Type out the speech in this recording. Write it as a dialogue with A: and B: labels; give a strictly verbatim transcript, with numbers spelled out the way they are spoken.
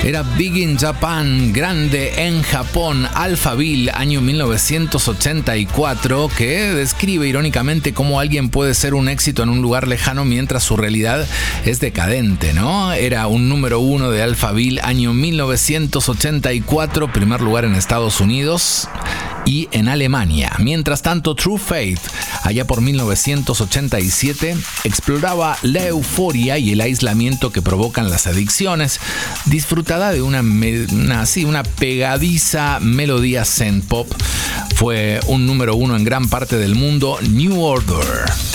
A: Era Big in Japan, grande en Japón, Alphaville, año mil novecientos ochenta y cuatro, que describe irónicamente cómo alguien puede ser un éxito en un lugar lejano mientras su realidad es decadente, ¿no? Era un número uno de Alphaville, año mil novecientos ochenta y cuatro, primer lugar en Estados Unidos y en Alemania. Mientras tanto, True Faith, allá por mil novecientos ochenta y siete, exploraba la euforia y el aislamiento que provocan las adicciones, disfrutada de una, una, sí, una pegadiza melodía synth pop. Fue un número uno en gran parte del mundo. New Order.